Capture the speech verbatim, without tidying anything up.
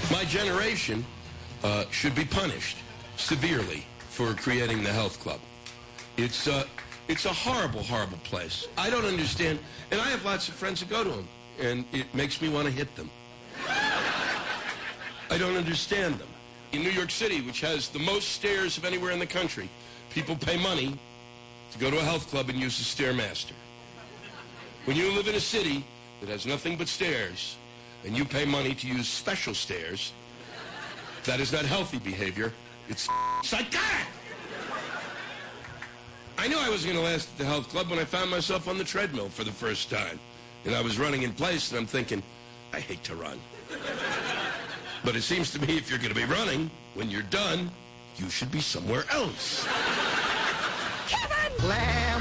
My generation uh, should be punished severely for creating the health club. It's, uh, it's a horrible, horrible place. I don't understand, and I have lots of friends that go to them, and it makes me want to hit them. I don't understand them. In New York City, which has the most stairs of anywhere in the country, people pay money to go to a health club and use the Stairmaster. When you live in a city that has nothing but stairs, and you pay money to use special stairs, that is not healthy behavior. It's psychotic. I knew I was going to last at the health club when I found myself on the treadmill for the first time. And I was running in place, and I'm thinking, I hate to run. But it seems to me if you're going to be running, when you're done, you should be somewhere else. Kevin!